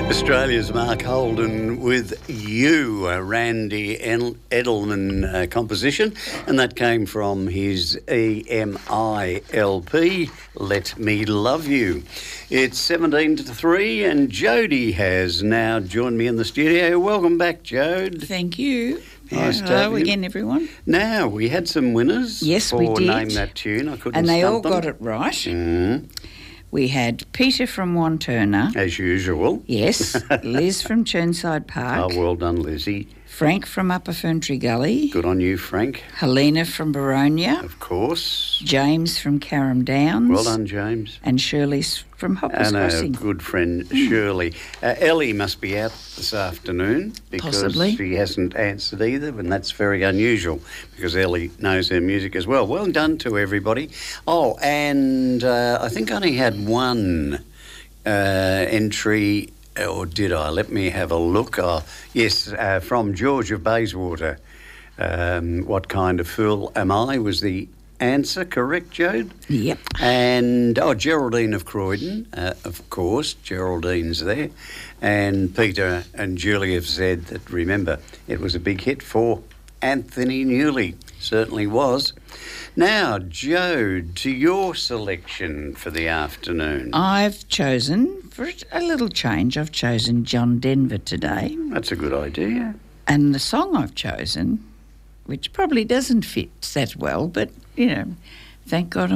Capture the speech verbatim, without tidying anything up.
Australia's Mark Holden with You, a Randy Edelman uh, composition, and that came from his E M I L P, Let Me Love You. It's seventeen to three, and Jodie has now joined me in the studio. Welcome back, Jode. Thank you. Nice Uh, to have hello you. again, everyone. Now, we had some winners Yes, for we did. Name That Tune. I couldn't And they all stump them. got it right. Mm, We had Peter from Wanturna. as usual. Yes. Liz from Churnside Park. Oh, well done, Lizzie. Frank from Upper Ferntree Gully. Good on you, Frank. Helena from Baronia. Of course. James from Carrum Downs. Well done, James. And Shirley from Hoppers And our Crossing. good friend Shirley. Uh, Ellie must be out this afternoon because Possibly. she hasn't answered either, and that's very unusual because Ellie knows her music as well. Well done to everybody. Oh, and uh, I think I only had one uh, entry, or did I? Let me have a look. Oh, yes, uh, from George of Bayswater. Um, what kind of fool am I was the answer, correct, Jode? Yep. And, oh, Geraldine of Croydon, uh, of course, Geraldine's there. And Peter and Julie have said that, remember, it was a big hit for Anthony Newley. Certainly was. Now, Jode, to your selection for the afternoon. I've chosen, for a little change, I've chosen John Denver today. That's a good idea. And the song I've chosen, which probably doesn't fit that well, but, you know, thank God